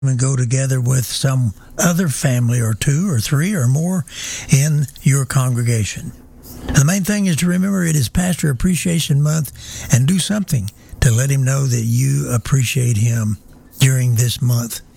and go together with some other family or two or three or more in your congregation. The main thing is to remember it is Pastor Appreciation Month, and do something to let him know that you appreciate him during this month.